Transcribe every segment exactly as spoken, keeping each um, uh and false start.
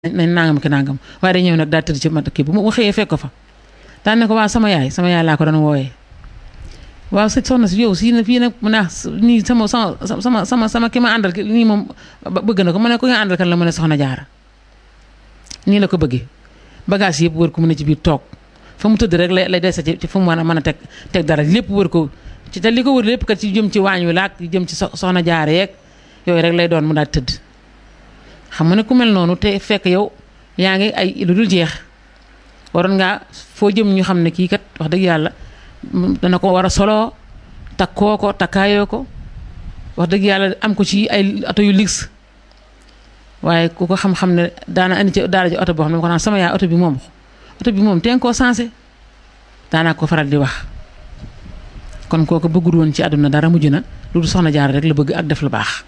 nañ nangam ki nangam waaye day ñëw nag daa tëdd ci mat kii bu mu xëyee fekk ko fa daan ne ko waa sama yaay sama yaay laa ko doon wooyee waaw sëñ soxna si yow si na fii nag mu ne nii sama sama sama sama sama ki ma àndal nii moom bëgg na ko mu ne ko nga àndal kan la mu ne soxna jaara nii la ko bëggee bagage yëpp wër ko mu ne ci biir toog fa mu tëdd rek lay lay dese ci fu mu mën a mën a teg teg dara lépp wër ko ci te li ko wër lépp kat ci jëm ci waañ wi laak jëm ci soxna jaara yeeg yooyu rek lay doon mu daal tëdd xam nga ne ku mel noonu te fekk yow yaa ngi ay lu dul jeex waroon ngaa foo jëm ñu xam ne kii kat wax dëgg yàlla dana ko war a solo takkoo ko takkaayoo ko wax dëgg yàlla am ko ci ay oto yu luxe waaye ku ko xam-xam ne daana indi ci daara ji oto boo xam ne ko naan sama yaay oto bi moom oto bi moom teen koo sensé daanaa ko faral di wax kon kooku bëggul woon ci àdduna dara mujj na lu dul soxna jaar rek la bëgg ak def lu baax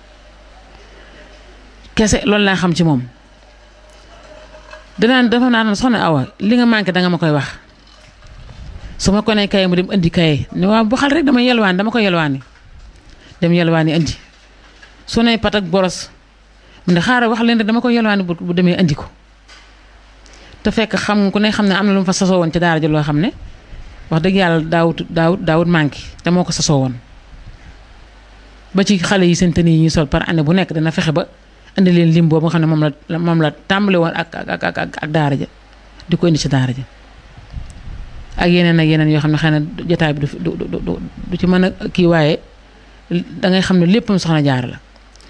kese loolu laa xam ci moom danaan dafa naan soxna Awa li nga manqué danga ma koy wax su ma ko nee kaye mu dem indi kaye ne waaw bu xal rek dama yelwaani dama ko yelwaani dem yelwaani indi su ne pat ak boros mu ne xaaral wax leen rek dama ko yelwaani bu demee indi ko te fekk xam ku ne xam ne am na lu mu fa sasoo woon ci daara ji loo xam ne wax dëgg yàlla daawut daawut daawut manqué te moo ko sasoo woon ba ci xale yi seen tenue yi ñuy sol par année bu nekk dana fexe ba indi leen lim boobu nga xam ne moom la moom la tàmbale woon ak ak ak ak daara ja di ko indi ci daara ja ak yeneen ak yeneen yoo xam ne xëy na jotaay bi du du du du ci mën a kii waaye da ngay xam ne léppam soxna jaar la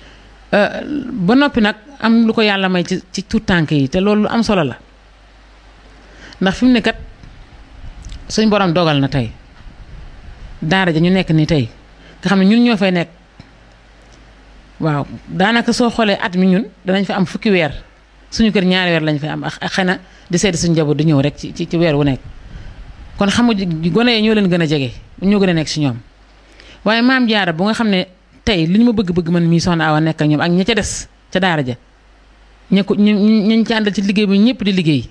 ba noppi nag am lu ko yàlla may ci ci tout tànk yi te loolu lu am solo la ndax fi mu ne kat suñ borom dogal na tey daara ja ñu nekk nii tey nga xam ne ñun ñoo fay nekk. waaw daanaka soo xoolee at mi ñun danañ fa am fukki weer suñu kër ñaari weer lañ fay am ak xëy na di seeti suñu njaboot di ñëw rek ci ci weer wu nekk kon xam nga gone yi ñoo leen gën a jege ñoo gën a nekk si ñoom waaye maam jaara bu nga xam ne tey li ñu ma bëgg-bëgg man mii soxna Awa nekk ak ñoom ak ña ca des ca daara ja ña ko ñu ñu ci àndal ci liggéey bi ñëpp di liggéey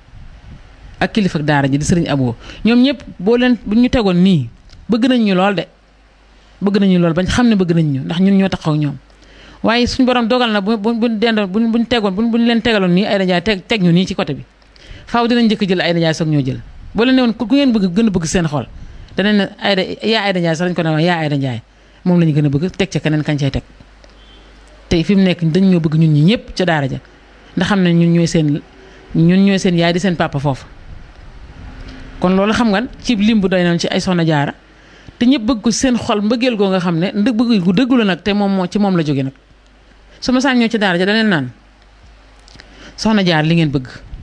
ak kilifa ak daara ji di sëriñ Abo ñoom ñëpp boo leen bu ñu tegoon nii bëgg nañ ñu lool de bëgg nañ ñu lool bañ xam ne bëgg nañ ñu ndax ñun ñoo taxaw ñoom. waaye suñu borom dogal na bu bu bu dendoon bu buñ tegoon bu buñ leen tegaloon nii Aïda Ndiaye teg teg ñu nii ci côté bi faaw dinañ njëkk jël Aïda Ndiaye soog ñoo jël boo leen ne woon ku ngeen bëgg gën a bëgg seen xol danañ ne Aïda yaa Aïda Ndiaye sax dañ ko ne wax yaa Aïda Ndiaye moom la ñu gën a bëgg teg ca keneen kañ cay teg tey fi mu nekk dañ ñoo bëgg ñun ñi ñëpp ca daara ja ndax xam ne ñun ñooy seen ñun ñooy seen yaay di seen papa foofu kon loolu xam nga ci lim bu doy noonu ci ay soxna jaara te ñëpp bëgg ko seen xol mbëggeel goo nga xam ne ndëg bëgg gu dëggu la nag te moom moo ci moom la jóge nag su ma saan ñëw ci daara ja daneen naan soxna jaar li ngeen bëgg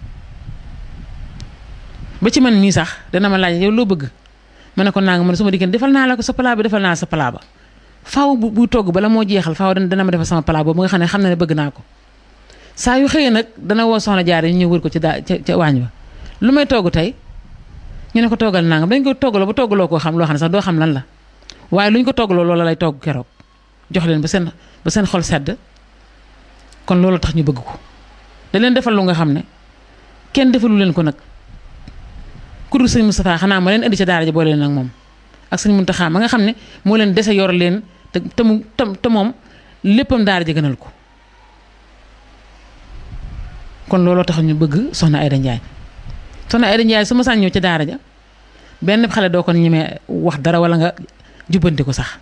ba ci man mii sax dana ma laaj yow loo bëgg ma ne ko naa nga man su ma diggante defal naa la ko sa palaa bi defal naa sa palaa ba faaw bu bu togg bala moo jeexal faaw dana ma defal sama palaa boobu nga xam ne xam na ne bëgg naa ko saa yu xëyee nag dana woo soxna jaar yi ñu ñëw wër ko ci daa ca ca waañ ba lu may togg tey ñu ne ko toggal naa nga dañ ko toggaloo ba toggaloo koo xam loo xam ne sax doo xam lan la waaye lu ñu ko toggaloo loola lay togg keroog jox leen ba seen ba seen xol sedd kon loolu tax ñu bëgg ko da leen defal lu nga xam ne kenn defalu leen ko nag ku dul sëñ Moustapha xanaa ma leen indi ca daara ji boole leen ak moom ak sëñ Muntaxa ma nga xam ne moo leen dese yor leen te te mu te moom léppam daara ji gënal ko kon looloo tax ñu bëgg soxna Aïda Ndiaye soxna Aïda Ndiaye su ma saan ñëw ca daara ja benn xale doo ko ñemee wax dara wala nga jubbanti ko sax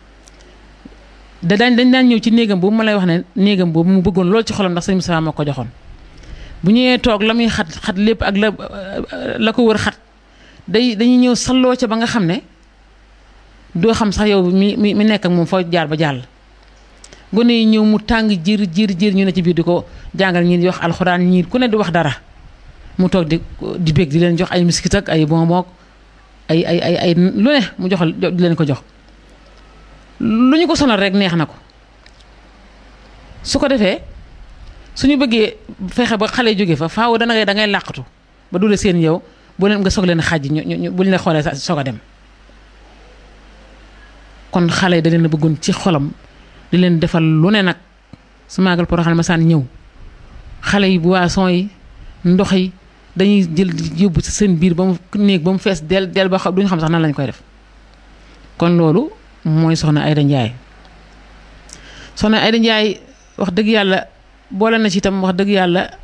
da daañ dañ daan ñëw ci néegam boobu ma lay wax ne néegam boobu mu bëggoon lool ci xolam ndax sëñ Moustapha moo ko joxoon bu ñëwee toog la muy xat xat lépp ak la la ko wër xat day dañuy ñëw salloo ca ba nga xam ne doo xam sax yow mi mi mi nekk ak moom foo jaar ba jàll gone yi ñëw mu tàng jiir jiir jiir ñu ne ci biir di ko jàngal ñii di wax alxuraan ñii ku ne di wax dara mu toog di di bég di leen jox ay miskit ak ay bonbon ay ay ay ay lu ne mu joxal di leen ko jox lu ñu ko sonal rek neex na ko su ko defee suñu bëggee fexe ba xale jóge fa faaw dana ngay da ngay làqatu ba dule seen yow bu leen nga soog leen xàjj ñu ñu bu ñu la xoolee sa soog a dem kon xale yi da leen a bëggoon ci xolam di leen defal lu ne nag su maagal Porokhane ma saan ñëw xale yi boisson yi ndox yi dañuy jël yóbbu ci seen biir ba mu néeg ba mu fees del del ba xam duñu xam sax nan lañ koy def kon loolu mooy soxna Aïda Ndiaye soxna Aïda Ndiaye wax dëgg yàlla boole na ci itam wax dëgg yàlla